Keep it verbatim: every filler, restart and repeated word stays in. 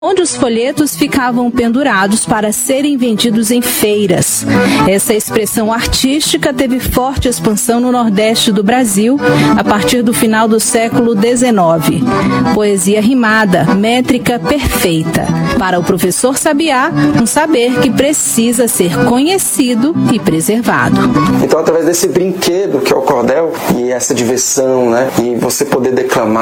onde os folhetos ficavam pendurados para serem vendidos em feiras. Essa expressão artística teve forte expansão no Nordeste do Brasil a partir do final do século dezenove. Poesia rimada, métrica perfeita. Para o professor Sabiá, um saber que precisa ser conhecido e preservado. Então, através desse brinquedo que é o cordel e essa diversão, né, e você poder declamar